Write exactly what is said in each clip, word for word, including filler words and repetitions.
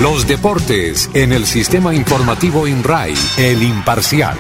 Los deportes en el sistema informativo INRAI, El Imparcial.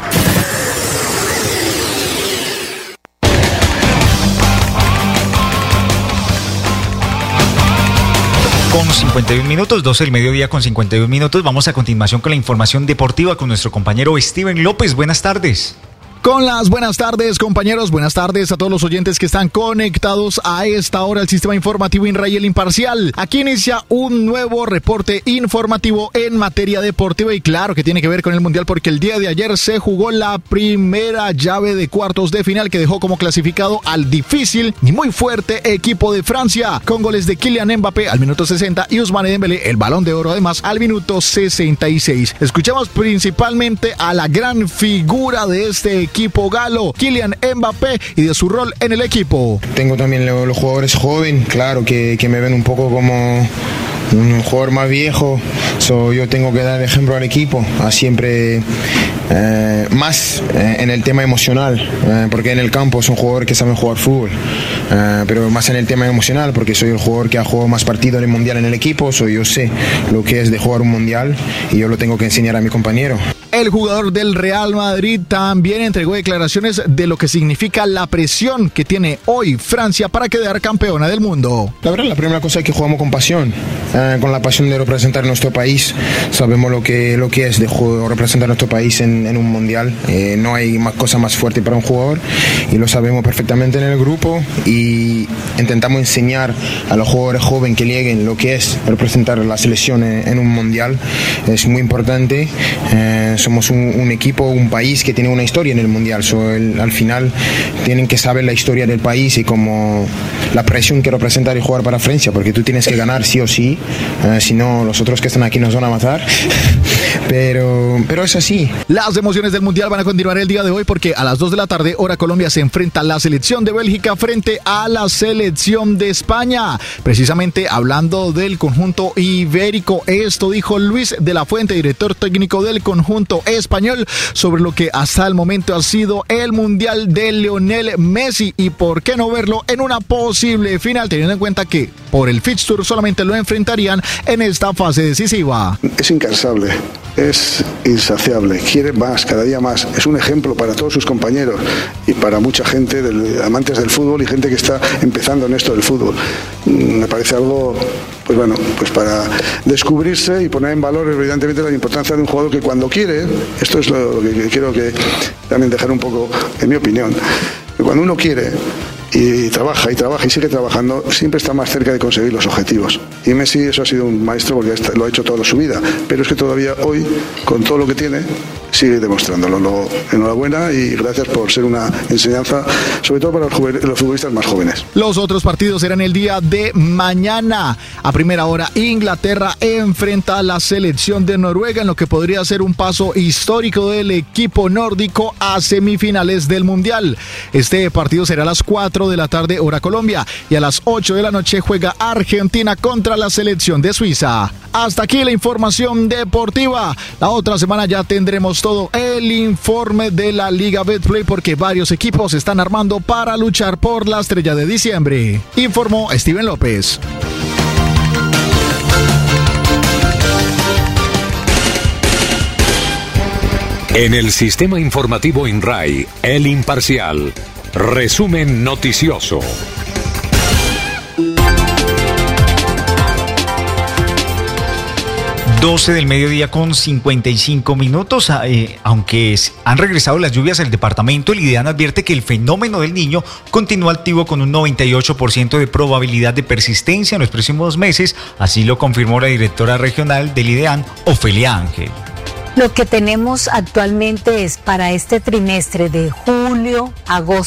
Con cincuenta y un minutos, doce del mediodía con cincuenta y un minutos. Vamos a continuación con la información deportiva con nuestro compañero Steven López. Buenas tardes. Con las buenas tardes, compañeros, buenas tardes a todos los oyentes que están conectados a esta hora al sistema informativo INRAI El Imparcial. Aquí inicia un nuevo reporte informativo en materia deportiva y claro que tiene que ver con el Mundial porque el día de ayer se jugó la primera llave de cuartos de final que dejó como clasificado al difícil y muy fuerte equipo de Francia con goles de Kylian Mbappé al minuto sesenta y Ousmane Dembélé, el Balón de Oro además, al minuto sesenta y seis. Escuchamos principalmente a la gran figura de este equipo. equipo galo, Kylian Mbappé, y de su rol en el equipo. Tengo también los, los jugadores jóvenes, claro, que, que me ven un poco como un jugador más viejo, so, yo tengo que dar ejemplo al equipo, a siempre eh, más eh, en el tema emocional, eh, porque en el campo es un jugador que sabe jugar fútbol, eh, pero más en el tema emocional, porque soy el jugador que ha jugado más partidos en el mundial en el equipo, so, yo sé lo que es de jugar un mundial y yo lo tengo que enseñar a mi compañero. El jugador del Real Madrid también entregó declaraciones de lo que significa la presión que tiene hoy Francia para quedar campeona del mundo. La verdad, la primera cosa es que jugamos con pasión, eh, con la pasión de representar nuestro país. Sabemos lo que, lo que es de juego, representar nuestro país en, en un mundial. Eh, no hay más cosa más fuerte para un jugador y lo sabemos perfectamente en el grupo y intentamos enseñar a los jugadores jóvenes que lleguen lo que es representar la selección en, en un mundial. Es muy importante. Eh, somos un, un equipo, un país que tiene una historia en el mundial, so, el, al final tienen que saber la historia del país y como la presión que representa el jugar para Francia, porque tú tienes que ganar sí o sí, eh, si no los otros que están aquí nos van a matar, pero, pero es así. Las emociones del mundial van a continuar el día de hoy porque a las dos de la tarde, hora Colombia, se enfrenta la selección de Bélgica frente a la selección de España. Precisamente hablando del conjunto ibérico, esto dijo Luis de la Fuente, director técnico del conjunto español, sobre lo que hasta el momento ha sido el mundial de Lionel Messi y por qué no verlo en una posible final, teniendo en cuenta que por el fixture solamente lo enfrentarían en esta fase decisiva. Es incansable, es insaciable, quiere más, cada día más. Es un ejemplo para todos sus compañeros y para mucha gente, del, amantes del fútbol y gente que está empezando en esto del fútbol. Me parece algo, pues bueno, pues para descubrirse y poner en valor evidentemente la importancia de un jugador que cuando quiere, esto es lo que quiero que también dejar un poco, en mi opinión, que cuando uno quiere y trabaja y trabaja y sigue trabajando, siempre está más cerca de conseguir los objetivos. Y Messi eso ha sido un maestro porque lo ha hecho toda su vida, pero es que todavía hoy, con todo lo que tiene, sigue demostrándolo. Lo, enhorabuena y gracias por ser una enseñanza, sobre todo para los, juve- los futbolistas más jóvenes. Los otros partidos serán el día de mañana. A primera hora, Inglaterra enfrenta a la selección de Noruega en lo que podría ser un paso histórico del equipo nórdico a semifinales del Mundial. Este partido será a las cuatro de la tarde, hora Colombia, y a las ocho de la noche juega Argentina contra la selección de Suiza. Hasta aquí la información deportiva. La otra semana ya tendremos todo el informe de la Liga Betplay porque varios equipos se están armando para luchar por la estrella de diciembre. Informó Steven López. En el sistema informativo INRAI, El Imparcial. Resumen noticioso. doce del mediodía con cincuenta y cinco minutos. Eh, aunque es, han regresado las lluvias al departamento, el IDEAN advierte que el fenómeno del Niño continúa activo con un noventa y ocho por ciento de probabilidad de persistencia en los próximos meses. Así lo confirmó la directora regional del IDEAN, Ofelia Ángel. Lo que tenemos actualmente es para este trimestre de julio, agosto,